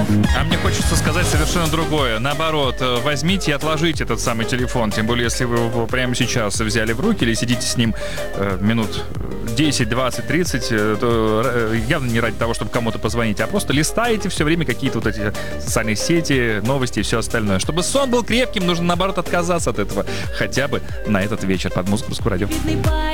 А мне хочется сказать совершенно другое. Наоборот, возьмите и отложите этот самый телефон. Тем более, если вы его прямо сейчас взяли в руки или сидите с ним минут 10, 20, 30, то явно не ради того, чтобы кому-то позвонить, а просто листаете все время какие-то вот эти социальные сети, новости и все остальное. Чтобы сон был крепким, нужно, наоборот, отказаться от этого хотя бы на этот вечер под музыку Русского радио.